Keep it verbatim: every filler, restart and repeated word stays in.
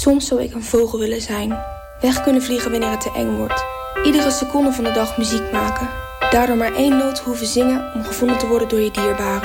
Soms zou ik een vogel willen zijn. Weg kunnen vliegen wanneer het te eng wordt. Iedere seconde van de dag muziek maken. Daardoor maar één noot hoeven zingen om gevonden te worden door je dierbaren.